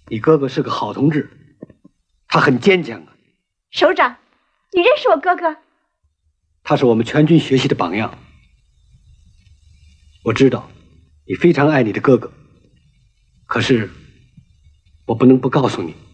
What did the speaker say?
你哥哥是个好同志，他很坚强啊。 首长，你认识我哥哥？ 他是我们全军学习的榜样。我知道你非常爱你的哥哥，可是我不能不告诉你。